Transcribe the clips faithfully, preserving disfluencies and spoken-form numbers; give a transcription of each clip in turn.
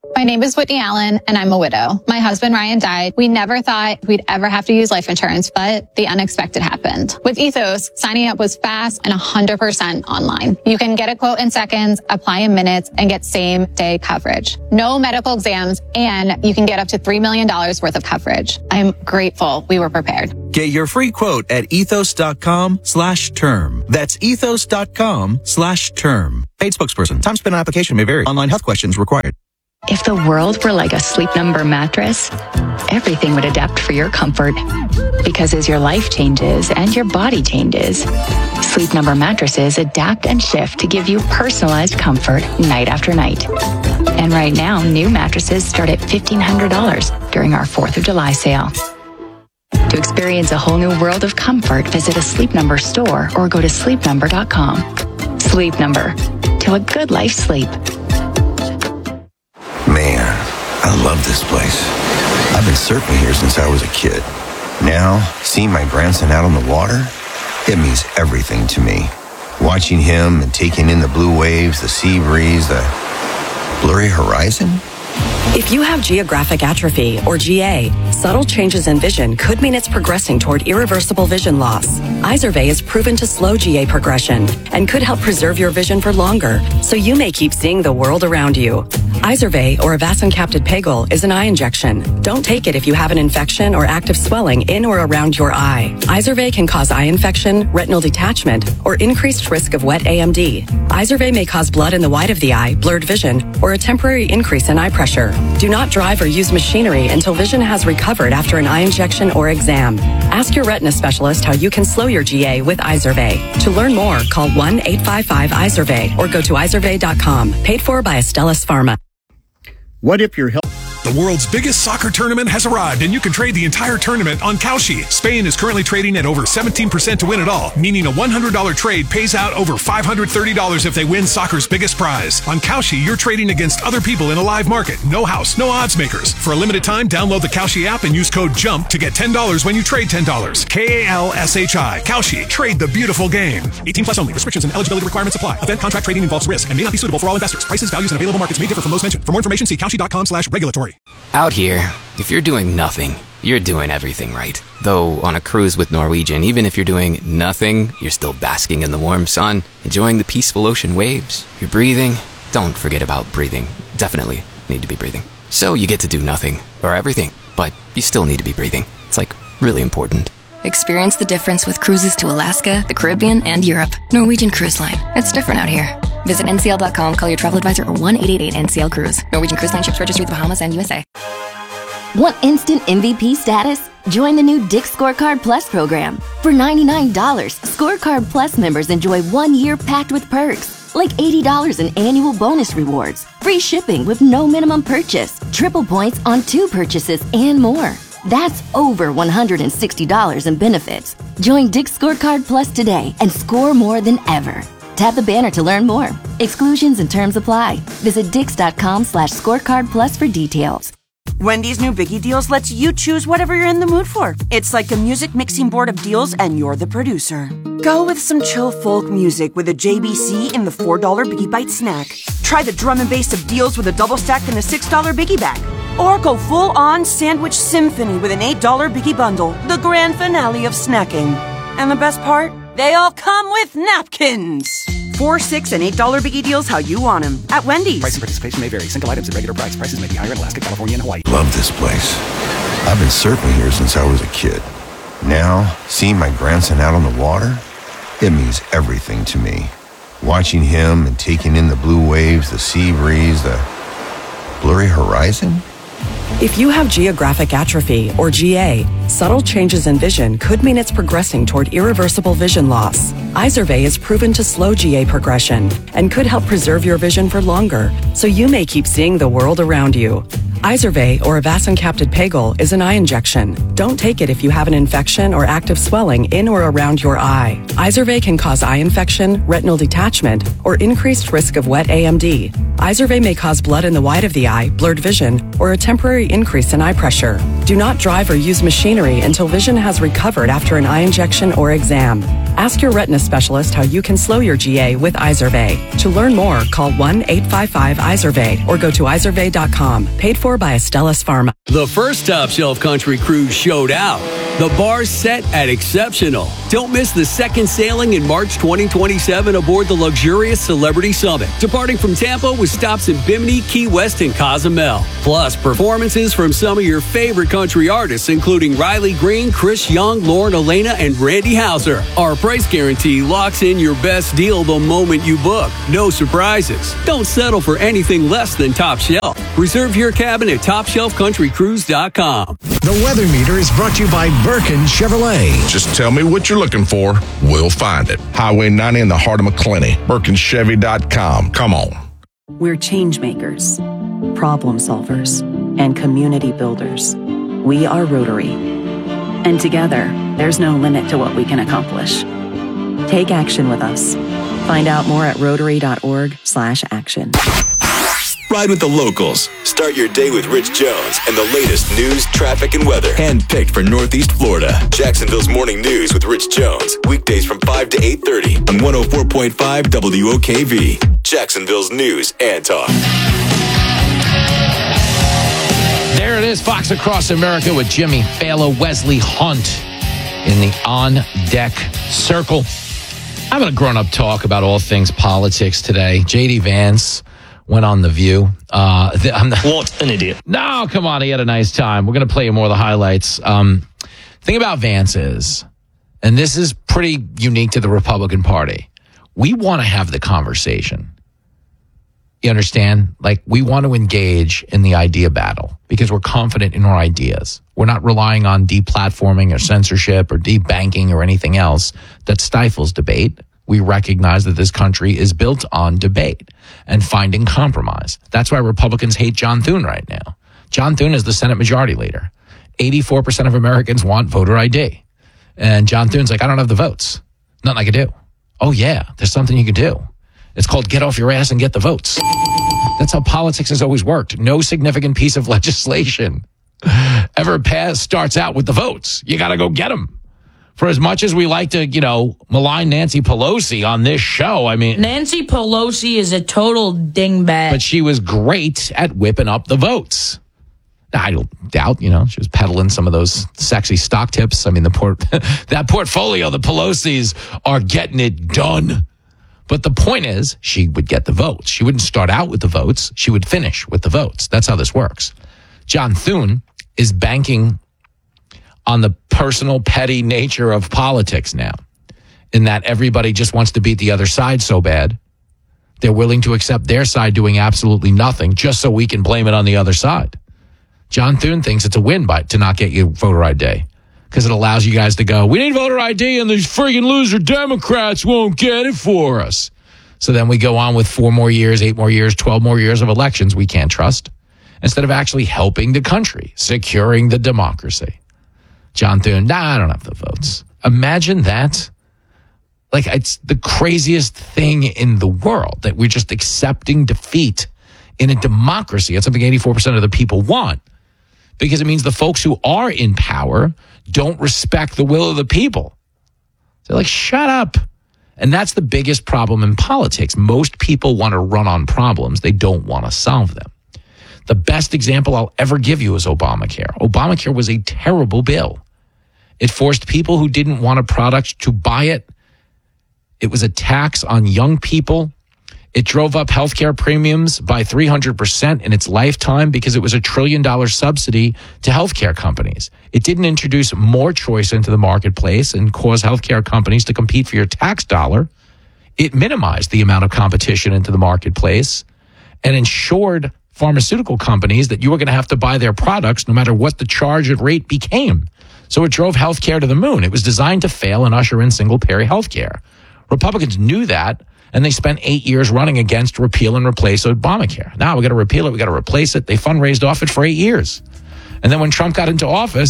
My name is Whitney Allen, and I'm a widow. My husband, Ryan, died. We never thought we'd ever have to use life insurance, but the unexpected happened. With Ethos, signing up was fast and one hundred percent online. You can get a quote in seconds, apply in minutes, and get same-day coverage. No medical exams, and you can get up to three million dollars worth of coverage. I'm grateful we were prepared. Get your free quote at ethos.com slash term. That's ethos.com slash term. Paid spokesperson. Time spent on application may vary. Online health questions required. If the world were like a Sleep Number mattress, everything would adapt for your comfort. Because as your life changes and your body changes, Sleep Number mattresses adapt and shift to give you personalized comfort night after night. And right now, new mattresses start at fifteen hundred dollars during our fourth of July sale. To experience a whole new world of comfort, visit a Sleep Number store or go to sleep number dot com. Sleep Number. Till a good life sleep. Man, I love this place. I've been surfing here since I was a kid. Now, seeing my grandson out on the water, it means everything to me. Watching him and taking in the blue waves, the sea breeze, the blurry horizon. If you have geographic atrophy, or G A, subtle changes in vision could mean it's progressing toward irreversible vision loss. Izervay is proven to slow G A progression and could help preserve your vision for longer, so you may keep seeing the world around you. Izervay, or avacincaptad pegol, is an eye injection. Don't take it if you have an infection or active swelling in or around your eye. Izervay can cause eye infection, retinal detachment, or increased risk of wet A M D. Izervay may cause blood in the white of the eye, blurred vision, or a temporary increase in eye pressure. Do not drive or use machinery until vision has recovered after an eye injection or exam. Ask your retina specialist how you can slow your G A with Izervay. To learn more, call one eight five five Izervay or go to izervay dot com. Paid for by Astellas Pharma. What if your health... The world's biggest soccer tournament has arrived, and you can trade the entire tournament on Kalshi. Spain is currently trading at over seventeen percent to win it all, meaning a one hundred dollars trade pays out over five hundred thirty dollars if they win soccer's biggest prize. On Kalshi, you're trading against other people in a live market. No house, no odds makers. For a limited time, download the Kalshi app and use code JUMP to get ten dollars when you trade ten dollars. K A L S H I. Kalshi. Trade the beautiful game. eighteen plus only. Restrictions and eligibility requirements apply. Event contract trading involves risk and may not be suitable for all investors. Prices, values, and available markets may differ from those mentioned. For more information, see kalshi.com slash regulatory. Out here, if you're doing nothing, you're doing everything right. Though on a cruise with Norwegian, even if you're doing nothing, you're still basking in the warm sun, enjoying the peaceful ocean waves. You're breathing. Don't forget about breathing. Definitely need to be breathing. So you get to do nothing, or everything, but you still need to be breathing. It's like really important. Experience the difference with cruises to Alaska, the Caribbean, and Europe. Norwegian Cruise Line. It's different out here. Visit N C L dot com, call your travel advisor, or one eight eight eight N C L Cruise. Norwegian Cruise Line ships registry the Bahamas and U S A. Want instant M V P status? Join the new Dick's Scorecard Plus program. For ninety-nine dollars, Scorecard Plus members enjoy one year packed with perks, like eighty dollars in annual bonus rewards, free shipping with no minimum purchase, triple points on two purchases, and more. That's over one hundred sixty dollars in benefits. Join Dick's Scorecard Plus today and score more than ever. Tap the banner to learn more. Exclusions and terms apply. Visit dix.com slash scorecard plus for details. Wendy's new Biggie Deals lets you choose whatever you're in the mood for. It's like a music mixing board of deals, and you're the producer. Go with some chill folk music with a J B C in the four dollar Biggie Bite snack. Try the drum and bass of deals with a double stack in the six dollar Biggie bag. Or go full-on sandwich symphony with an eight dollar Biggie bundle, the grand finale of snacking. And the best part? They all come with napkins. Four, six, and eight dollar Biggie Deals how you want them at Wendy's. Price and participation may vary. Single items at regular price. Prices may be higher in Alaska, California, and Hawaii. Love this place. I've been surfing here since I was a kid. Now, seeing my grandson out on the water, it means everything to me. Watching him and taking in the blue waves, the sea breeze, the blurry horizon. If you have geographic atrophy, or G A, subtle changes in vision could mean it's progressing toward irreversible vision loss. Izervay is proven to slow G A progression and could help preserve your vision for longer, so you may keep seeing the world around you. Izervay, or avacincaptad pegol, is an eye injection. Don't take it if you have an infection or active swelling in or around your eye. Izervay can cause eye infection, retinal detachment, or increased risk of wet A M D. Izervay may cause blood in the white of the eye, blurred vision, or a temporary increase in eye pressure. Do not drive or use machinery until vision has recovered after an eye injection or exam. Ask your retina specialist how you can slow your G A with Izervay. To learn more, call one eight five five Izervay or go to izervay dot com. Paid for by Astellas Pharma. The first Top Shelf Country Cruise showed out. The bar's set at exceptional. Don't miss the second sailing in March twenty twenty-seven aboard the luxurious Celebrity Summit, departing from Tampa with stops in Bimini, Key West, and Cozumel. Plus, performances from some of your favorite country artists, including Riley Green, Chris Young, Lauren Elena, and Randy Houser. Our price guarantee locks in your best deal the moment you book. No surprises. Don't settle for anything less than Top Shelf. Reserve your cabin at top shelf country cruise dot com. The Weather Meter is brought to you by Birkin Chevrolet. Just tell me what you're looking for. We'll find it. Highway ninety in the heart of McClenny. Birkin Chevy dot com. Come on. We're change makers, problem solvers, and community builders. We are Rotary. And together, there's no limit to what we can accomplish. Take action with us. Find out more at rotary dot org slash action. Ride with the locals. Start your day with Rich Jones and the latest news, traffic, and weather. Handpicked for Northeast Florida. Jacksonville's Morning News with Rich Jones. Weekdays from five to eight thirty on one oh four point five W O K V. Jacksonville's News and Talk. There it is, Fox Across America with Jimmy Fallon, Wesley Hunt in the on-deck circle. Having a grown-up talk about all things politics today. J D Vance went on The View. Uh, the, I'm not, what an idiot. No, come on. He had a nice time. We're going to play you more of the highlights. Um, thing about Vance is, and this is pretty unique to the Republican Party, we want to have the conversation. You understand? Like, we want to engage in the idea battle because we're confident in our ideas. We're not relying on deplatforming or censorship or debanking or anything else that stifles debate. We recognize that this country is built on debate and finding compromise. That's why Republicans hate John Thune right now. John Thune is the Senate Majority Leader. eighty-four percent of Americans want voter I D. And John Thune's like, I don't have the votes. Nothing I can do. Oh, yeah, there's something you can do. It's called get off your ass and get the votes. That's how politics has always worked. No significant piece of legislation ever passed starts out with the votes. You got to go get them. For as much as we like to, you know, malign Nancy Pelosi on this show, I mean... Nancy Pelosi is a total dingbat. But she was great at whipping up the votes. I don't doubt, you know, she was peddling some of those sexy stock tips. I mean, the port that portfolio, the Pelosi's are getting it done. But the point is, she would get the votes. She wouldn't start out with the votes. She would finish with the votes. That's how this works. John Thune is banking on the personal, petty nature of politics now, in that everybody just wants to beat the other side so bad, they're willing to accept their side doing absolutely nothing just so we can blame it on the other side. John Thune thinks it's a win by to not get you voter I D because it allows you guys to go, we need voter I D and these friggin' loser Democrats won't get it for us. So then we go on with four more years, eight more years, twelve more years of elections we can't trust instead of actually helping the country, securing the democracy. John Thune, nah, I don't have the votes. Imagine that. Like, it's the craziest thing in the world that we're just accepting defeat in a democracy. It's something eighty-four percent of the people want because it means the folks who are in power don't respect the will of the people. They're like, shut up. And that's the biggest problem in politics. Most people want to run on problems. They don't want to solve them. The best example I'll ever give you is Obamacare. Obamacare was a terrible bill. It forced people who didn't want a product to buy it. It was a tax on young people. It drove up healthcare premiums by three hundred percent in its lifetime because it was a trillion dollar subsidy to healthcare companies. It didn't introduce more choice into the marketplace and cause healthcare companies to compete for your tax dollar. It minimized the amount of competition into the marketplace and ensured pharmaceutical companies that you were going to have to buy their products no matter what the charge rate became. So it drove healthcare to the moon. It was designed to fail and usher in single-payer healthcare. Republicans knew that, and they spent eight years running against repeal and replace Obamacare. Now we got to repeal it. We got to replace it. They fundraised off it for eight years. And then when Trump got into office,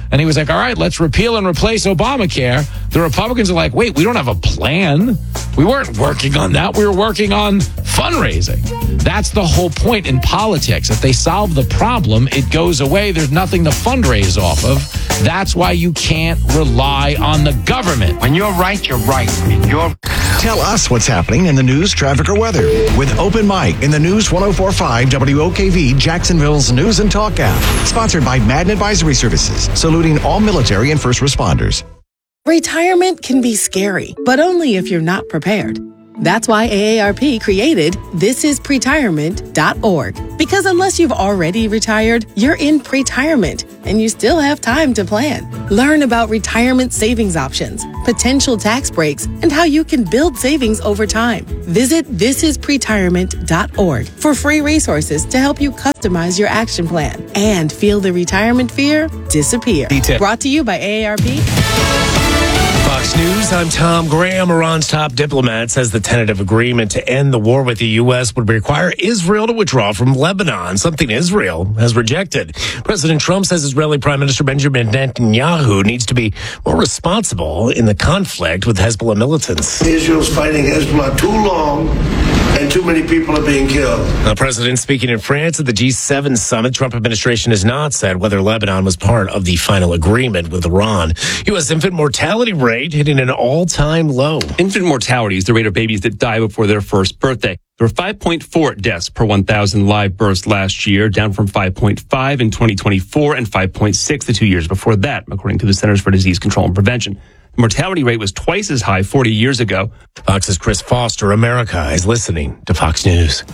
And he was like, all right, let's repeal and replace Obamacare. The Republicans are like, wait, we don't have a plan. We weren't working on that. We were working on fundraising. That's the whole point in politics. If they solve the problem, it goes away. There's nothing to fundraise off of. That's why you can't rely on the government. When you're right, you're right. You're... Tell us what's happening in the news, traffic, or weather with Open Mic in the News ten forty-five W O K V, Jacksonville's News and Talk app. Sponsored by Madden Advisory Services, saluting all military and first responders. Retirement can be scary, but only if you're not prepared. That's why A A R P created this is pretirement dot org. Because unless you've already retired, you're in pretirement and you still have time to plan. Learn about retirement savings options, potential tax breaks, and how you can build savings over time. Visit this is pretirement dot org for free resources to help you customize your action plan and feel the retirement fear disappear. Detail. Brought to you by A A R P. Fox News, I'm Tom Graham. Iran's top diplomat says the tentative agreement to end the war with the U S would require Israel to withdraw from Lebanon, something Israel has rejected. President Trump says Israeli Prime Minister Benjamin Netanyahu needs to be more responsible in the conflict with Hezbollah militants. Israel's fighting Hezbollah too long, and too many people are being killed. The president speaking in France at the G seven summit. Trump administration has not said whether Lebanon was part of the final agreement with Iran. U S infant mortality rate hitting an all-time low. Infant mortality is the rate of babies that die before their first birthday. There were five point four deaths per one thousand live births last year, down from five point five in twenty twenty-four and five point six the two years before that, according to the Centers for Disease Control and Prevention. The mortality rate was twice as high forty years ago. Fox's Chris Foster. America is listening to Fox News.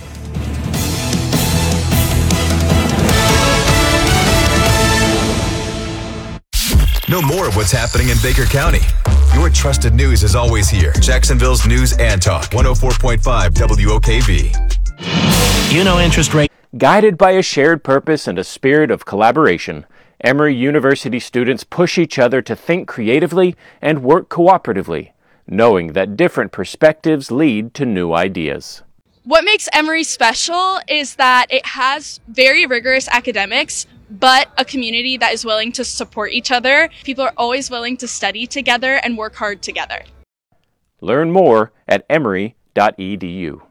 Know more of what's happening in Baker County. Your trusted news is always here. Jacksonville's News and Talk, one oh four point five W O K V. You know interest rate. Guided by a shared purpose and a spirit of collaboration, Emory University students push each other to think creatively and work cooperatively, knowing that different perspectives lead to new ideas. What makes Emory special is that it has very rigorous academics, but a community that is willing to support each other. People are always willing to study together and work hard together. Learn more at emory dot e d u.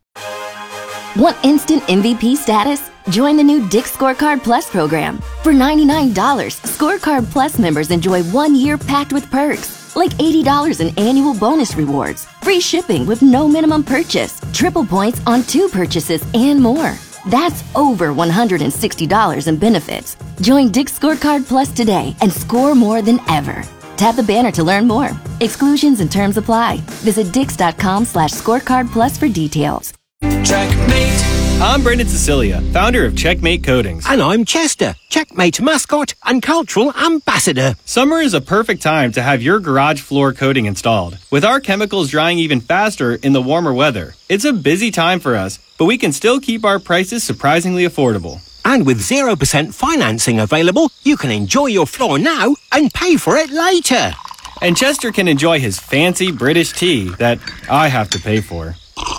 Want instant M V P status? Join the new Dick's Scorecard Plus program. For ninety-nine dollars, Scorecard Plus members enjoy one year packed with perks, like eighty dollars in annual bonus rewards, free shipping with no minimum purchase, triple points on two purchases, and more. That's over one hundred sixty dollars in benefits. Join Dick's Scorecard Plus today and score more than ever. Tap the banner to learn more. Exclusions and terms apply. Visit dix.com slash scorecard plus for details. Checkmate. I'm Brendan Cecilia, founder of Checkmate Coatings. And I'm Chester, Checkmate mascot and cultural ambassador. Summer is a perfect time to have your garage floor coating installed. With our chemicals drying even faster in the warmer weather, it's a busy time for us, but we can still keep our prices surprisingly affordable. And with zero percent financing available, you can enjoy your floor now and pay for it later. And Chester can enjoy his fancy British tea that I have to pay for.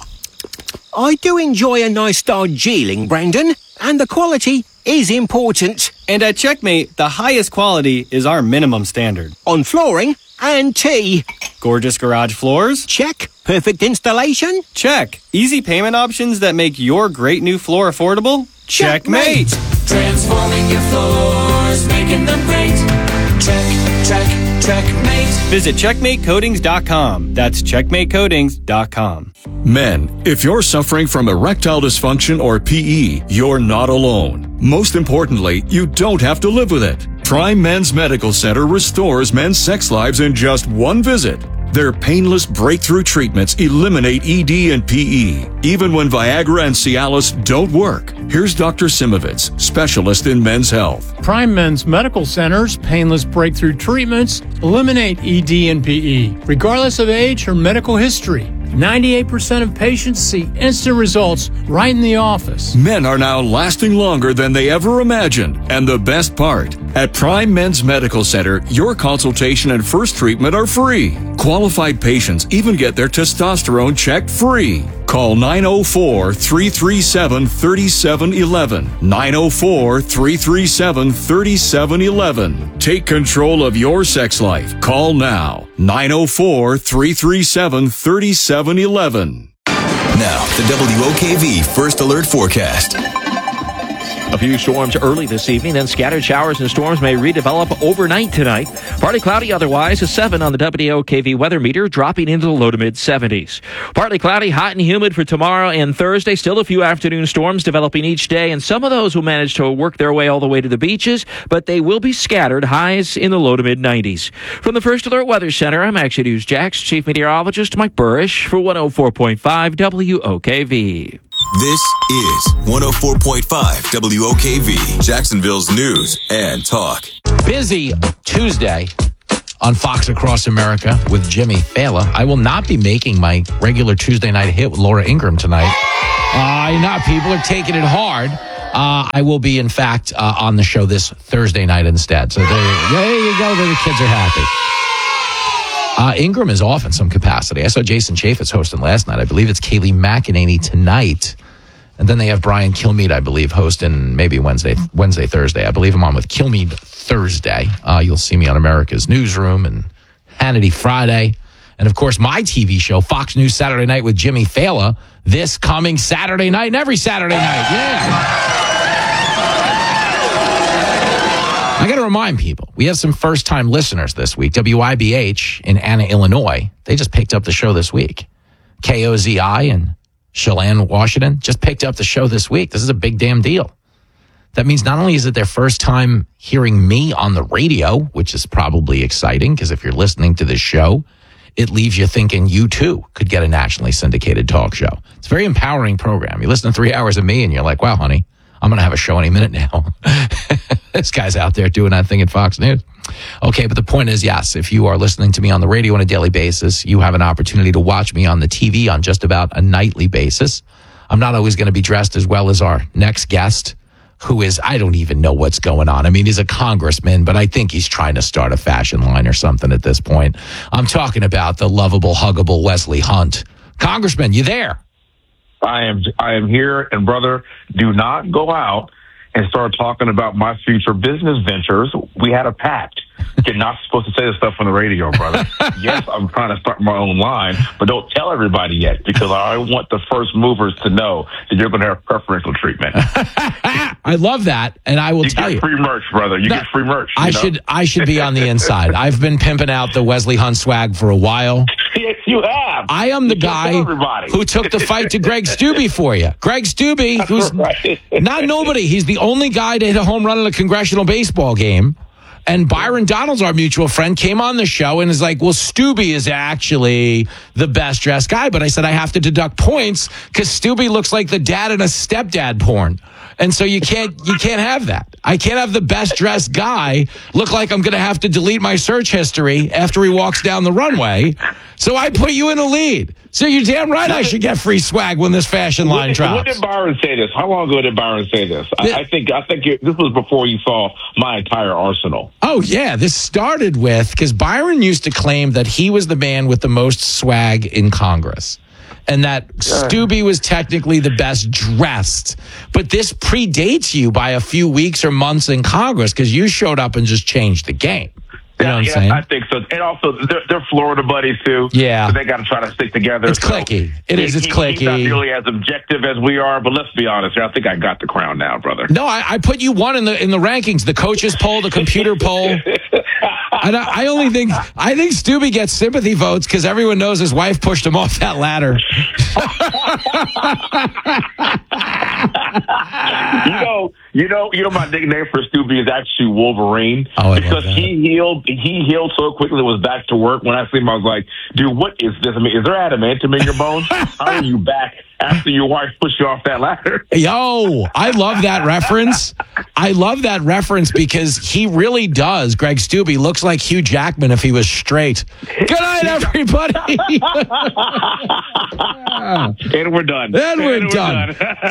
I do enjoy a nice Darjeeling, Brandon, and the quality is important. And at Checkmate, the highest quality is our minimum standard. On flooring and tea. Gorgeous garage floors? Check. Perfect installation? Check. Easy payment options that make your great new floor affordable? Checkmate! Transforming your floors, making them great. Check, check, checkmate. Visit checkmate coatings dot com. That's checkmate coatings dot com. Men, if you're suffering from erectile dysfunction or P E, you're not alone. Most importantly, you don't have to live with it. Prime Men's Medical Center restores men's sex lives in just one visit. Their painless breakthrough treatments eliminate E D and P E, even when Viagra and Cialis don't work. Here's Doctor Simovitz, specialist in men's health. Prime Men's Medical Center's painless breakthrough treatments eliminate E D and P E, regardless of age or medical history. ninety-eight percent of patients see instant results right in the office. Men are now lasting longer than they ever imagined. And the best part, at Prime Men's Medical Center, your consultation and first treatment are free. Qualified patients even get their testosterone checked free. Call nine oh four, three three seven, three seven one one. nine oh four, three three seven, three seven one one. Take control of your sex life. Call now. nine oh four, three three seven, three seven one one. Now, the W O K V First Alert Forecast. A few storms early this evening, then scattered showers and storms may redevelop overnight tonight. Partly cloudy otherwise, a seven on the W O K V weather meter, dropping into the low to mid seventies. Partly cloudy, hot and humid for tomorrow and Thursday. Still a few afternoon storms developing each day, and some of those will manage to work their way all the way to the beaches, but they will be scattered, highs in the low to mid nineties. From the First Alert Weather Center, I'm Action News Jax Chief Meteorologist Mike Burrish for one oh four point five W O K V. This is one oh four point five W O K V, Jacksonville's news and talk. Busy Tuesday on Fox Across America with Jimmy Fallon. I will not be making my regular Tuesday night hit with Laura Ingraham tonight. Uh, not people are taking it hard. Uh, I will be, in fact, uh, on the show this Thursday night instead. So there, there you go. There the kids are happy. Uh, Ingram is off in some capacity. I saw Jason Chaffetz hosting last night. I believe it's Kaylee McEnany tonight. And then they have Brian Kilmeade, I believe, hosting maybe Wednesday, Wednesday, Thursday. I believe I'm on with Kilmeade Thursday. Uh, you'll see me on America's Newsroom and Hannity Friday. And, of course, my T V show, Fox News Saturday Night with Jimmy Fallon, this coming Saturday night and every Saturday night. Yeah. I got to remind people, we have some first-time listeners this week. W I B H in Anna, Illinois, they just picked up the show this week. K O Z I in Chelan, Washington, just picked up the show this week. This is a big damn deal. That means not only is it their first time hearing me on the radio, which is probably exciting, because if you're listening to this show, it leaves you thinking you too could get a nationally syndicated talk show. It's a very empowering program. You listen to three hours of me and you're like, wow, honey, I'm going to have a show any minute now. This guy's out there doing that thing at Fox News. Okay, but the point is, yes, if you are listening to me on the radio on a daily basis, you have an opportunity to watch me on the T V on just about a nightly basis. I'm not always going to be dressed as well as our next guest, who is, I don't even know what's going on. I mean, he's a congressman, but I think he's trying to start a fashion line or something at this point. I'm talking about the lovable, huggable Wesley Hunt. Congressman, you there? I am I am here, and brother, do not go out and start talking about my future business ventures. We had a pact. You're not supposed to say this stuff on the radio, brother. Yes, I'm trying to start my own line, but don't tell everybody yet, because I want the first movers to know that you're going to have preferential treatment. I love that, and I will you tell get you. free merch, brother. You No, get free merch. I you know? should I should be on the inside. I've been pimping out the Wesley Hunt swag for a while. Yes, you have. I am the You can't tell guy everybody. who took the fight to Greg Stubbe for you. Greg Stubbe, who's Right. not nobody. He's the only guy to hit a home run in a congressional baseball game. And Byron Donalds, our mutual friend, came on the show and is like, well, Stubbe is actually the best dressed guy. But I said, I have to deduct points because Stubbe looks like the dad in a stepdad porn. And so you can't, you can't have that. I can't have the best dressed guy look like I'm going to have to delete my search history after he walks down the runway. So I put you in the lead. So you're damn right I should get free swag when this fashion line When, drops. when did Byron say this? How long ago did Byron say this? I, I think I think it, this was before you saw my entire arsenal. Oh, yeah. This started with, because Byron used to claim that he was the man with the most swag in Congress. And that Stubbe was technically the best dressed. But this predates you by a few weeks or months in Congress, because you showed up and just changed the game. You know what I'm yeah, saying? I think so. And also, they're, they're Florida buddies, too. Yeah. So they got to try to stick together. It's so clicky. It is. It's he, clicky. He's not nearly as objective as we are, but let's be honest. I think I got the crown now, brother. No, I, I put you one in the in the rankings, the coaches poll, the computer poll. And I, I only think I think Stubbe gets sympathy votes because everyone knows his wife pushed him off that ladder. you know, you know, you know. My nickname for Stubbe is actually Wolverine, oh, I because he healed. He healed so quickly. Was back to work. When I see him, I was like, "Dude, what is this? I mean, is there adamantium in your bones? How are you back after your wife pushed you off that ladder?" Yo, I love that reference. I love that reference because he really does. Greg Stubbe looks like Hugh Jackman if he was straight. Good night, everybody. And we're done. And we're, and done. we're done. So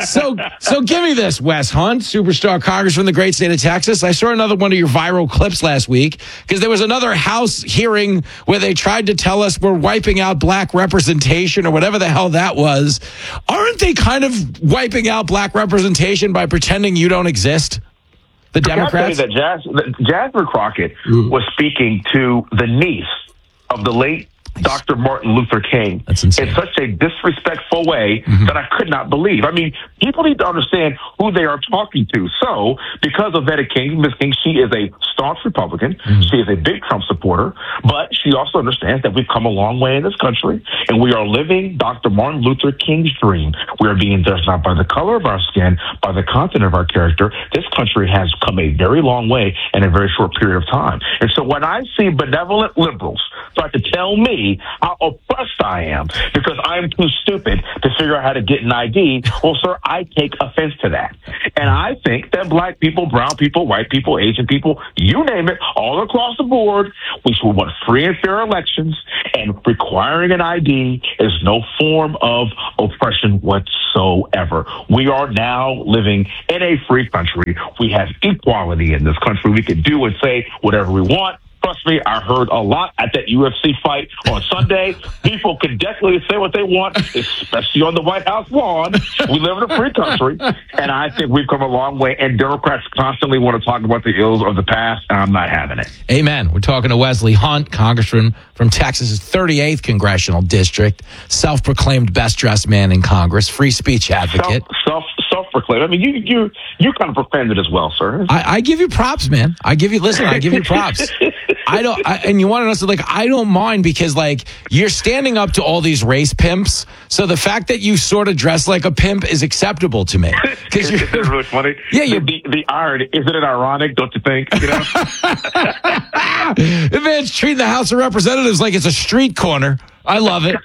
So give me this, Wes Hunt, superstar congressman from the great state of Texas. I saw another one of your viral clips last week because there was another House hearing where they tried to tell us we're wiping out black representation or whatever the hell that was. Aren't they kind of wiping out black representation by pretending you don't exist? The Democrats? I that Jas- Jasmine Crockett Ooh. was speaking to the niece of the late Doctor Martin Luther King in such a disrespectful way mm-hmm. that I could not believe. I mean, people need to understand who they are talking to. So, because of Vetta King, Miz King, she is a staunch Republican. Mm-hmm. She is a big Trump supporter, but she also understands that we've come a long way in this country, and we are living Doctor Martin Luther King's dream. We are being judged not by the color of our skin, by the content of our character. This country has come a very long way in a very short period of time. And so when I see benevolent liberals try to tell me how oppressed I am because I'm too stupid to figure out how to get an I D, well, sir, I take offense to that. And I think that black people, brown people, white people, Asian people, you name it, all across the board, we should want free and fair elections, and requiring an I D is no form of oppression whatsoever. We are now living in a free country. We have equality in this country. We can do and say whatever we want. Trust me, I heard a lot at that U F C fight on Sunday. People can definitely say what they want, especially on the White House lawn. We live in a free country, and I think we've come a long way, and Democrats constantly want to talk about the ills of the past, and I'm not having it. Amen. We're talking to Wesley Hunt, congressman from Texas's thirty-eighth congressional district, self-proclaimed best-dressed man in Congress, free speech advocate. Self, self, self-proclaimed. I mean, you you you kind of proclaimed it as well, sir. I, I give you props, man. I give you, listen, I give you props. I don't, I, and you want to know something, like, I don't mind because, like, you're standing up to all these race pimps. So the fact that you sort of dress like a pimp is acceptable to me. Because you're it's really funny. Yeah, you the, the irony, isn't it ironic? Don't you think? You know, the man's treating the House of Representatives like it's a street corner. I love it.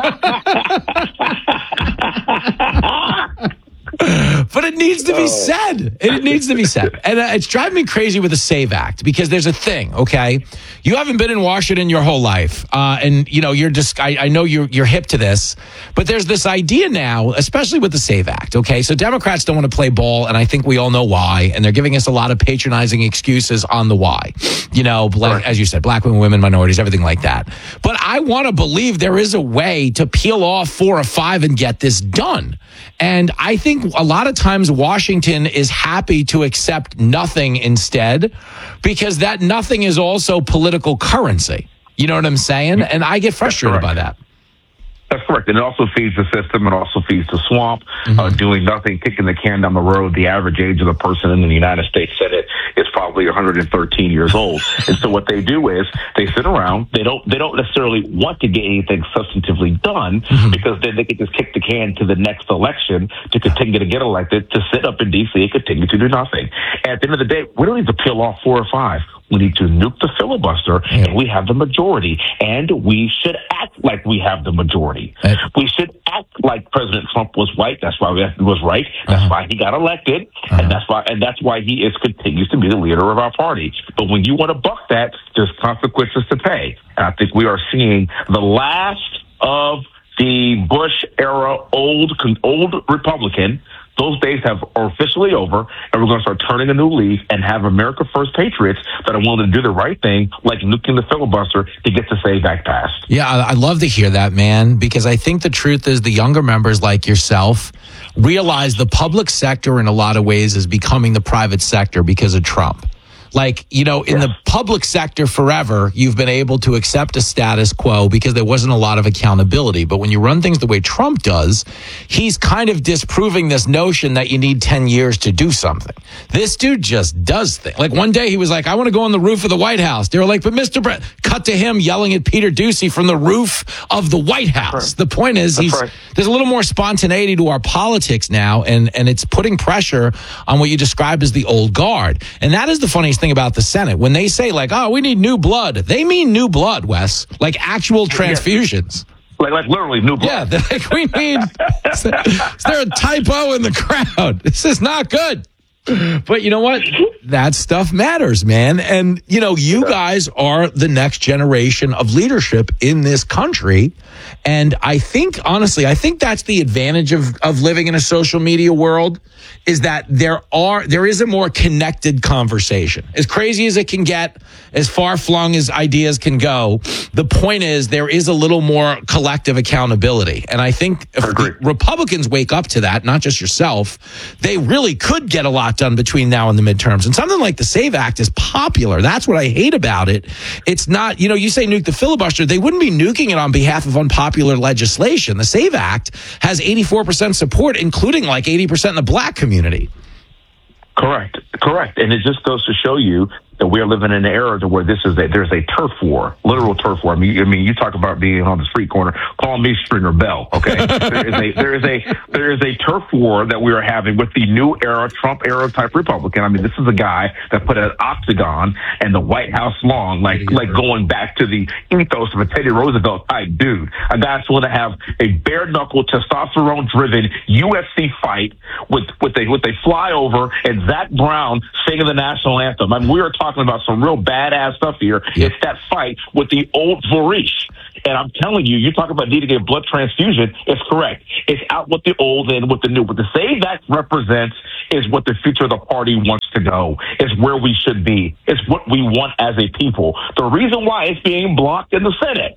But it needs to be said. It needs to be said. And uh, it's driving me crazy with the SAVE Act because there's a thing, okay? You haven't been in Washington your whole life. Uh, and, you know, you're just, I, I know you're, you're hip to this. But there's this idea now, especially with the SAVE Act, okay? So Democrats don't want to play ball, and I think we all know why. And they're giving us a lot of patronizing excuses on the why. You know, black, as you said, black women, women, minorities, everything like that. But I want to believe there is a way to peel off four or five and get this done. And I think a lot of times Washington is happy to accept nothing instead because that nothing is also political currency. You know what I'm saying? And I get frustrated by that. That's correct. And it also feeds the system. It also feeds the swamp. Mm-hmm. Uh, doing nothing, kicking the can down the road. The average age of the person in the United States Senate is probably one hundred thirteen years old. And so what they do is they sit around. They don't. They don't necessarily want to get anything substantively done mm-hmm. because then they can just kick the can to the next election to continue to get elected, to sit up in D C and continue to do nothing. And at the end of the day, we don't need to peel off four or five. We need to nuke the filibuster, yeah. and we have the majority. And we should act like we have the majority. Uh, we should act like President Trump was right. That's why we was right. That's uh-huh. why he got elected, uh-huh. and that's why and that's why he is continues to be the leader of our party. But when you want to buck that, there's consequences to pay. And I think we are seeing the last of the Bush era old old Republican. Those days have are officially over, and we're going to start turning a new leaf and have America First patriots that are willing to do the right thing, like nuking the filibuster to get the SAVE Act passed. Yeah, I love to hear that, man, because I think the truth is the younger members like yourself realize the public sector in a lot of ways is becoming the private sector because of Trump. Like, you know, in yes. the public sector forever, you've been able to accept a status quo because there wasn't a lot of accountability. But when you run things the way Trump does, he's kind of disproving this notion that you need ten years to do something. This dude just does things. Like one day he was like, I want to go on the roof of the White House. They were like, but Mister Brett, cut to him yelling at Peter Doocy from the roof of the White House. Right. The point is, he's, right. there's a little more spontaneity to our politics now, and, and it's putting pressure on what you describe as the old guard. And that is the funniest thing about the Senate. When they say, like, oh, we need new blood, they mean new blood, Wes, like actual transfusions. Like, like literally new blood. Yeah, they're like, we need, is there, is there a typo in the crowd? This is not good. But you know what? That stuff matters, man. And, you know, you guys are the next generation of leadership in this country. And I think, honestly, I think that's the advantage of, of living in a social media world, is that there are, there is a more connected conversation. As crazy as it can get, as far flung as ideas can go, the point is there is a little more collective accountability. And I think if the Republicans wake up to that, not just yourself, they really could get a lot done between now and the midterms. And something like the SAVE Act is popular. That's what I hate about it. It's not, you know, you say nuke the filibuster. They wouldn't be nuking it on behalf of unpopular legislation. The SAVE Act has eighty-four percent support, including like eighty percent in the black community. Correct. Correct. And it just goes to show you that we are living in an era to where this is a, there's a turf war, literal turf war. I mean, I mean, you talk about being on the street corner, call me Stringer Bell. Okay. there is a, there is a, there is a turf war that we are having with the new era, Trump era type Republican. I mean, this is a guy that put an octagon and the White House lawn, like, like going back to the ethos of a Teddy Roosevelt type dude. A guy that's willing to have a bare knuckle, testosterone driven U F C fight with, with a, with a flyover and Zach Brown singing the national anthem. I mean, we are talking about some real badass stuff here. Yeah. It's that fight with the old Varish. And I'm telling you, you talk about needing a blood transfusion, it's correct. It's out with the old and with the new. What the SAVE Act represents is what the future of the party wants to go. It's where we should be. It's what we want as a people. The reason why it's being blocked in the Senate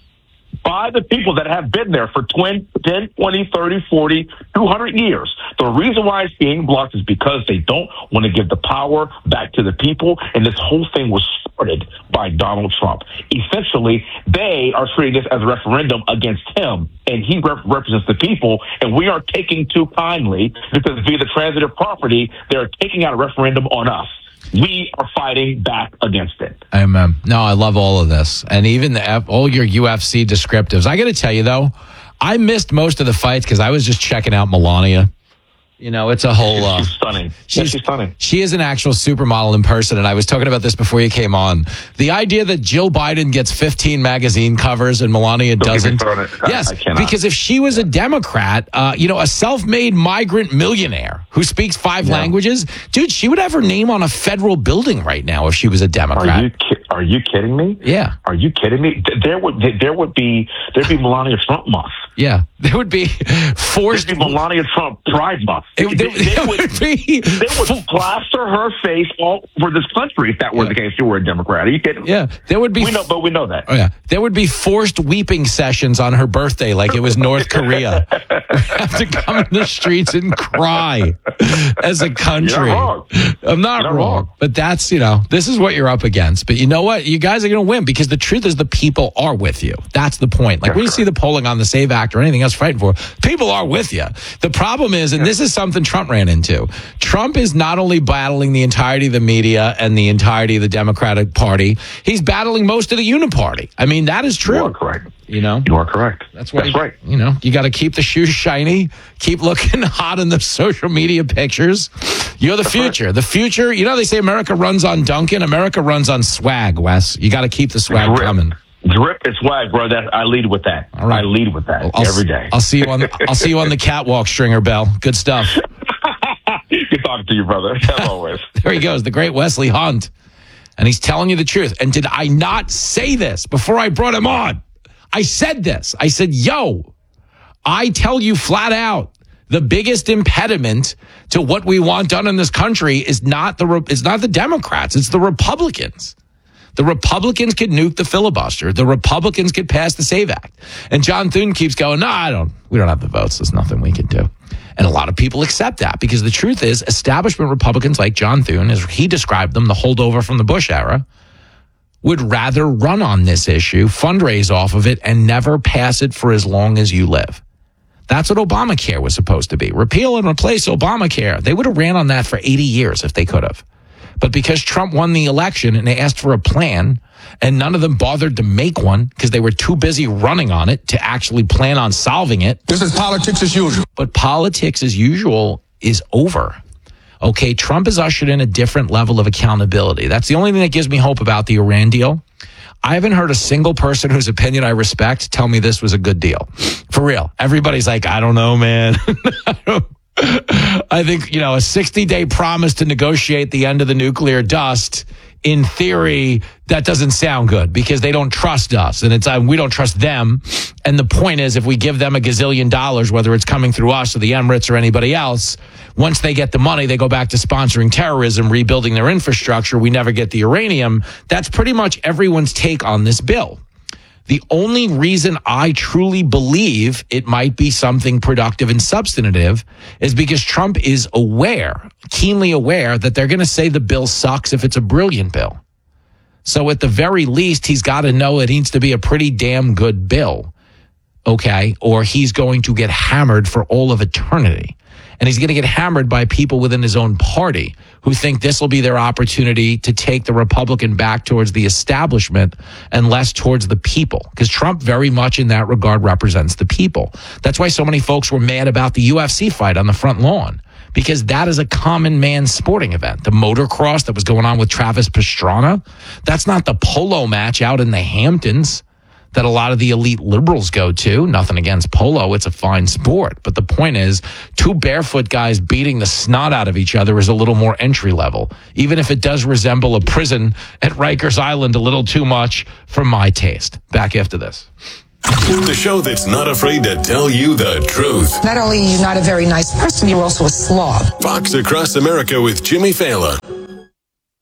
by the people that have been there for ten, twenty, thirty, forty, two hundred years. The reason why it's being blocked is because they don't want to give the power back to the people. And this whole thing was started by Donald Trump. Essentially, they are treating this as a referendum against him, and he rep- represents the people. And we are taking too kindly because via the transitive property, they're taking out a referendum on us. We are fighting back against it. I'm, um, no, I love all of this. And even the, all your U F C descriptives. I got to tell you, though, I missed most of the fights because I was just checking out Melania. You know, it's a whole... Uh, she's stunning. She's, yeah, she's stunning. She is an actual supermodel in person, and I was talking about this before you came on. The idea that Jill Biden gets fifteen magazine covers and Melania Don't doesn't... I, yes, I because if she was a Democrat, uh, you know, a self-made migrant millionaire who speaks five yeah. languages, dude, she would have her name on a federal building right now if she was a Democrat. Are you, ki- are you kidding me? Yeah. Are you kidding me? There would there would be there'd be Melania Trump month. Yeah, there would be forced... There'd be Melania Trump Pride month. It, they, there, they, they, would, would be, they would plaster her face all over this country if that were yeah. the case. She were a Democrat. Are you kidding? Yeah, there would be. We know, but we know that. Oh yeah, there would be forced weeping sessions on her birthday, like it was North Korea. We have to come in the streets and cry as a country. You're not wrong. I'm not you're wrong, wrong, but that's you know this is what you're up against. But you know what? You guys are going to win because the truth is the people are with you. That's the point. Like that's when you correct. see the polling on the SAVE Act or anything else fighting for, people are with you. The problem is, and yeah. this is something Trump ran into. Trump is not only battling the entirety of the media and the entirety of the Democratic Party, he's battling most of the Uniparty. I mean, that is true. You are correct. You know? You are correct. That's, why That's you, right. You know, you got to keep the shoes shiny, keep looking hot in the social media pictures. You're the That's future. Right. The future, you know, they say America runs on Duncan. America runs on swag, Wes. You got to keep the swag Drip. coming. Drip and swag, bro. That I lead with that. All right. I lead with that I'll, every day. I'll see you on the, I'll see you on the catwalk, Stringer Bell. Good stuff. Good talking to you, brother. As always. There he goes, the great Wesley Hunt. And he's telling you the truth. And did I not say this before I brought him on? I said this. I said, yo, I tell you flat out, the biggest impediment to what we want done in this country is not the it's not the Democrats, it's the Republicans. The Republicans could nuke the filibuster. The Republicans could pass the SAVE Act. And John Thune keeps going, no, I don't, we don't have the votes. There's nothing we can do. And a lot of people accept that because the truth is establishment Republicans like John Thune, as he described them, the holdover from the Bush era, would rather run on this issue, fundraise off of it, and never pass it for as long as you live. That's what Obamacare was supposed to be. Repeal and replace Obamacare. They would have ran on that for eighty years if they could have. But because Trump won the election and they asked for a plan, and none of them bothered to make one because they were too busy running on it to actually plan on solving it. This is politics as usual. But politics as usual is over. Okay, Trump has ushered in a different level of accountability. That's the only thing that gives me hope about the Iran deal. I haven't heard a single person whose opinion I respect tell me this was a good deal. For real. Everybody's like, I don't know, man. I don't I think, you know, a sixty-day promise to negotiate the end of the nuclear dust, in theory, that doesn't sound good because they don't trust us. And it's uh, we don't trust them. And the point is, if we give them a gazillion dollars, whether it's coming through us or the Emirates or anybody else, once they get the money, they go back to sponsoring terrorism, rebuilding their infrastructure. We never get the uranium. That's pretty much everyone's take on this bill. The only reason I truly believe it might be something productive and substantive is because Trump is aware, keenly aware, that they're going to say the bill sucks if it's a brilliant bill. So at the very least, he's got to know it needs to be a pretty damn good bill, okay? Or he's going to get hammered for all of eternity. And he's going to get hammered by people within his own party who think this will be their opportunity to take the Republican back towards the establishment and less towards the people. Because Trump very much in that regard represents the people. That's why so many folks were mad about the U F C fight on the front lawn. Because that is a common man sporting event. The motocross that was going on with Travis Pastrana, that's not the polo match out in the Hamptons that a lot of the elite liberals go to. Nothing against polo. It's a fine sport. But the point is, two barefoot guys beating the snot out of each other is a little more entry level, even if it does resemble a prison at Rikers Island a little too much for my taste. Back after this. The show that's not afraid to tell you the truth. Not only are you not a very nice person, you're also a slob. Fox Across America with Jimmy Fallon.